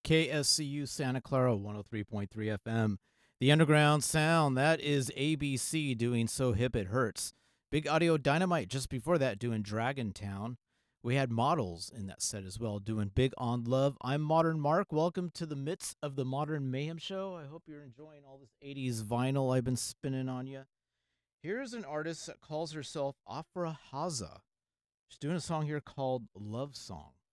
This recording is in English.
KSCU Santa Clara 103.3 FM. The Underground Sound, that is ABC doing So Hip It Hurts. Big Audio Dynamite just before that doing Dragon Town. We had Models in that set as well doing Big on Love. I'm Modern Mark. Welcome to the midst of the Modern Mayhem Show. I hope you're enjoying all this 80s vinyl I've been spinning on you. Here's an artist that calls herself Afra Haza. She's doing a song here called Love Song.